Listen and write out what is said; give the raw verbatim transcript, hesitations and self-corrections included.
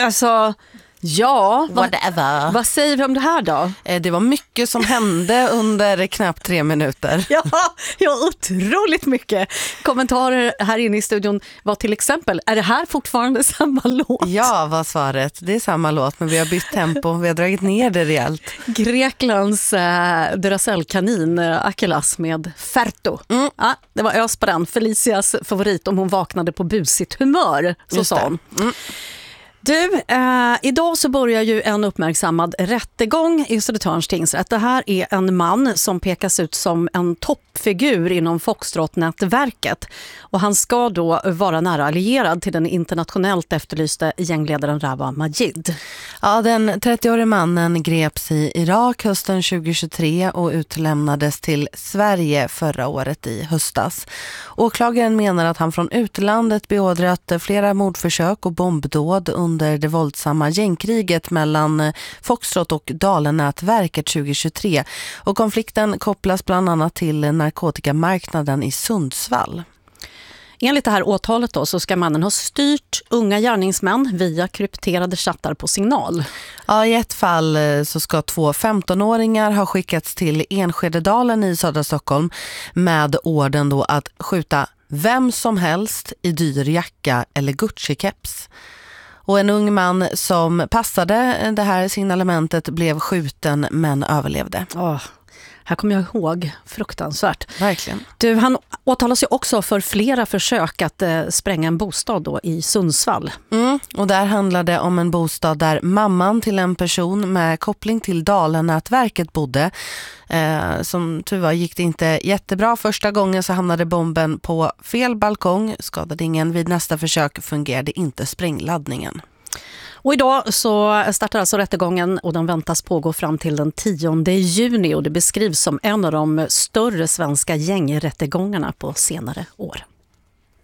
Alltså, ja. Whatever. Vad, vad säger vi om det här då? Det var mycket som hände under knappt tre minuter. Ja, ja, otroligt mycket. Kommentarer här inne i studion var till exempel, är det här fortfarande samma låt? Ja, var svaret. Det är samma låt, men vi har bytt tempo. Vi har dragit ner det rejält. Greklands eh, Duracell-kanin eh, Akelas med Ferto. Mm. Ja, det var ös på den. Felicias favorit om hon vaknade på busigt humör, så Just sa det. hon. Mm. Du, eh, idag så börjar ju en uppmärksammad rättegång i Södertörns tingsrätt. Det här är en man som pekas ut som en toppfigur inom Foxtrot-nätverket. Och han ska då vara nära allierad till den internationellt efterlyste gängledaren Rawa Majid. Ja, den trettioårige mannen greps i Irak hösten tjugohundratjugotre och utlämnades till Sverige förra året i höstas. Åklagaren menar att han från utlandet beordrat flera mordförsök och bombdåd under det våldsamma gängkriget mellan Foxtrot och Dalen-nätverket tjugohundratjugotre. Och konflikten kopplas bland annat till narkotikamarknaden i Sundsvall. Enligt det här åtalet då, så ska mannen ha styrt unga gärningsmän via krypterade chattar på signal. Ja, i ett fall så ska två femtonåringar ha skickats till Enskededalen i södra Stockholm med orden då att skjuta vem som helst i dyr jacka eller Gucci-keps. Och en ung man som passade det här signalementet blev skjuten men överlevde. Åh, här kommer jag ihåg. Fruktansvärt. Verkligen. Du, han åtalas ju också för flera försök att eh, spränga en bostad då i Sundsvall. Mm, och där handlade det om en bostad där mamman till en person med koppling till Dalen-nätverket bodde. Eh, som tur var gick det inte jättebra. Första gången så hamnade bomben på fel balkong, skadade ingen. Vid nästa försök fungerade inte sprängladdningen. Och idag så startar alltså rättegången och den väntas pågå fram till den tionde juni och det beskrivs som en av de större svenska gängrättegångarna på senare år.